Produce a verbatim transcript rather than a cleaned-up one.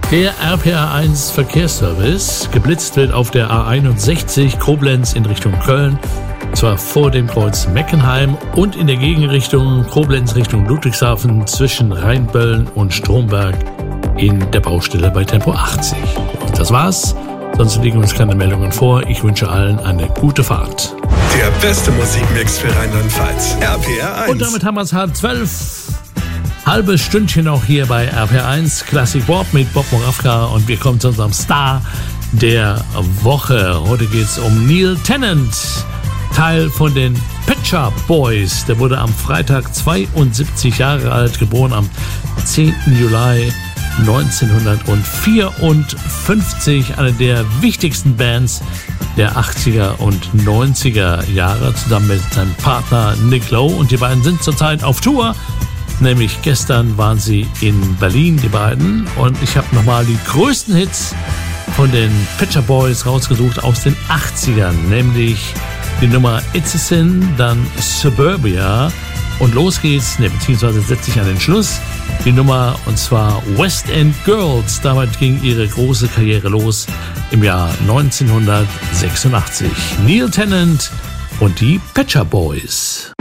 Der R P R eins Verkehrsservice. Geblitzt wird auf der A einundsechzig Koblenz in Richtung Köln. Zwar vor dem Kreuz Meckenheim und in der Gegenrichtung Koblenz Richtung Ludwigshafen zwischen Rheinböllen und Stromberg in der Baustelle bei Tempo achtzig. Und das war's. Sonst liegen uns keine Meldungen vor. Ich wünsche allen eine gute Fahrt. Der beste Musikmix für Rheinland-Pfalz. R P R eins. Und damit haben wir es halb zwölf. Halbes Stündchen auch hier bei R P R eins Classic Bob mit Bob Moravka. Und wir kommen zu unserem Star der Woche. Heute geht es um Neil Tennant. Teil von den Pet Shop Boys. Der wurde am Freitag zweiundsiebzig Jahre alt, geboren am zehnten Juli neunzehnhundertvierundfünfzig. Eine der wichtigsten Bands der achtziger und neunziger Jahre, zusammen mit seinem Partner Nick Lowe. Und die beiden sind zurzeit auf Tour. Nämlich gestern waren sie in Berlin, die beiden. Und ich habe nochmal die größten Hits von den Pet Shop Boys rausgesucht aus den achtzigern. Nämlich die Nummer It's a Sin, dann Suburbia. Und los geht's, ne, beziehungsweise setze ich an den Schluss, die Nummer, und zwar West End Girls. Damit ging ihre große Karriere los im Jahr neunzehnhundertsechsundachtzig. Neil Tennant und die Pet Shop Boys.